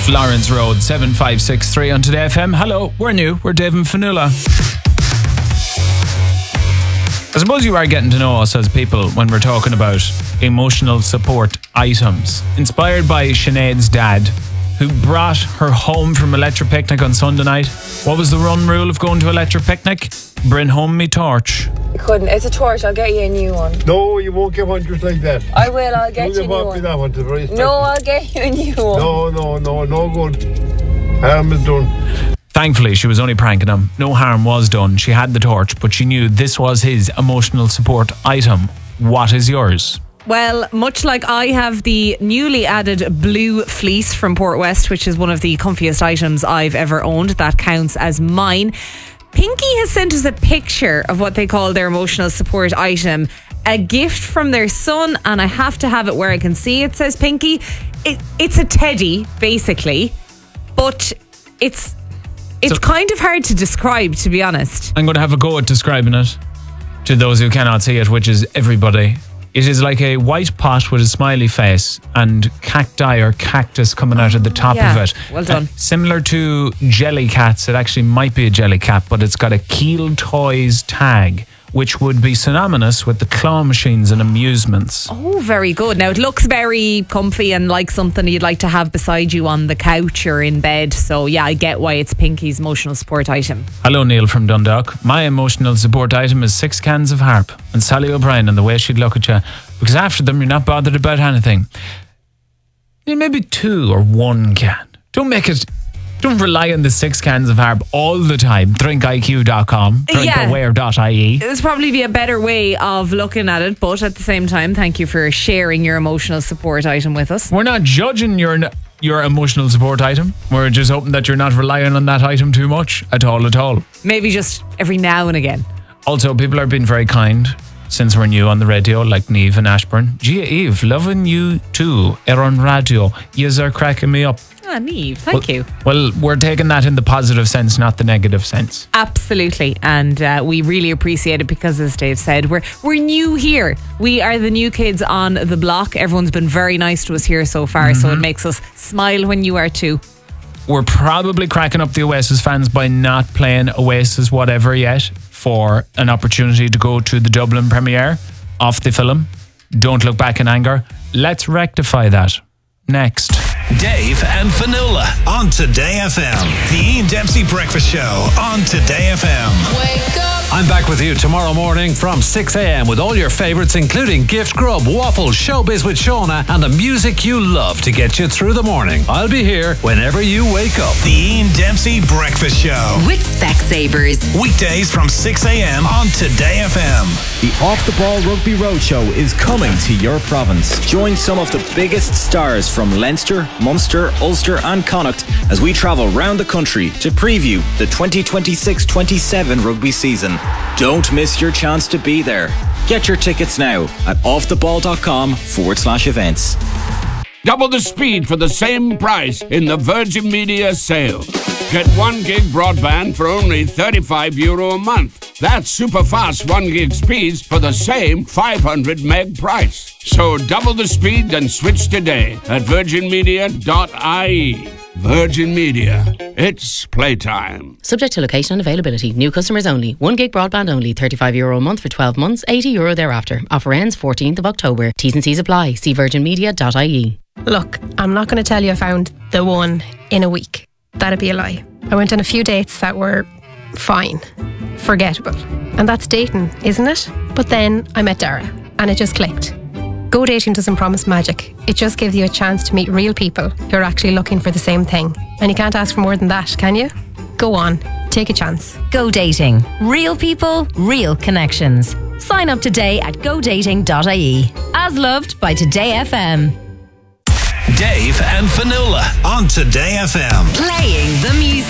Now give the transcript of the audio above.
Florence Road, 7563 on Today FM. Hello, we're new. We're Dave and Fionnuala. I suppose you are getting to know us as people when we're talking about emotional support items. Inspired by Sinead's dad, who brought her home from Electric Picnic on Sunday night. What was the run rule of going to Electric Picnic? Bring home me torch. You couldn't. It's a torch. I'll get you a new one. No, you won't get one just like that. I will. I'll get you a new one. That one very no, I'll get you a new one. No good. Harm is done. Thankfully, she was only pranking him. No harm was done. She had the torch, but she knew this was his emotional support item. What is yours? Well, much like I have the newly added blue fleece from Port West, which is one of the comfiest items I've ever owned. That counts as mine. Pinky has sent us a picture of what they call their emotional support item. A gift from their son, and I have to have it where I can see it, says Pinky. It's a teddy, basically, but it's kind of hard to describe, to be honest. I'm going to have a go at describing it to those who cannot see it, which is everybody. It is like a white pot with a smiley face and cacti or cactus coming out of the top of it. Well done. Similar to Jellycats. It actually might be a Jellycat, but it's got a Keel Toys tag, which would be synonymous with the claw machines and amusements. Oh, very good. Now, it looks very comfy and like something you'd like to have beside you on the couch or in bed. So, yeah, I get why it's Pinky's emotional support item. Hello, Neil from Dundalk. My emotional support item is 6 cans of Harp and Sally O'Brien and the way she'd look at you. Because after them, you're not bothered about anything. Maybe 2 or 1 can. Don't rely on the 6 cans of Harp all the time. DrinkIQ.com, drinkaware.ie. There's probably be a better way of looking at it, but at the same time, thank you for sharing your emotional support item with us. We're not judging your emotional support item. We're just hoping that you're not relying on that item too much at all. Maybe just every now and again. Also, people are being very kind since we're new on the radio, like Niamh and Ashburn. Gia Eve, loving you too. On radio. Yous are cracking me up. Ah, Niamh, thank you. Well, we're taking that in the positive sense, not the negative sense. Absolutely, and we really appreciate it because, as Dave said, we're new here. We are the new kids on the block. Everyone's been very nice to us here so far, so it makes us smile when you are too. We're probably cracking up the Oasis fans by not playing Oasis whatever yet for an opportunity to go to the Dublin premiere of the film. Don't Look Back in Anger. Let's rectify that. Next. Dave and Fionnuala on Today FM. The Ian Dempsey Breakfast Show on Today FM. Wake up. I'm back with you tomorrow morning from 6 a.m. with all your favourites, including Gift Grub, Waffles, Showbiz with Shauna, and the music you love to get you through the morning. I'll be here whenever you wake up. The Ian Dempsey Breakfast Show. With Specsavers. Weekdays from 6 a.m. on Today FM. The Off the Ball Rugby Roadshow is coming to your province. Join some of the biggest stars from Leinster, Munster, Ulster and Connacht as we travel round the country to preview the 2026-27 rugby season. Don't miss your chance to be there. Get your tickets now at offtheball.com/events. Double the speed for the same price in the Virgin Media sale. Get 1 gig broadband for only €35 a month. That's super fast 1 gig speeds for the same 500 meg price. So double the speed and switch today at virginmedia.ie. Virgin Media. It's playtime. Subject to location and availability. New customers only. 1 gig broadband only. €35 a month for 12 months. €80 thereafter. Offer ends 14th of October. T's and C's apply. See virginmedia.ie. Look, I'm not going to tell you I found the one in a week. That'd be a lie. I went on a few dates that were fine. Forgettable. And that's dating, isn't it? But then I met Dara and it just clicked. Go dating doesn't promise magic. It just gives you a chance to meet real people who are actually looking for the same thing. And you can't ask for more than that, can you? Go on, take a chance. Go dating. Real people, real connections. Sign up today at godating.ie. As loved by Today FM. Dave and Fionnuala on Today FM. Playing the music.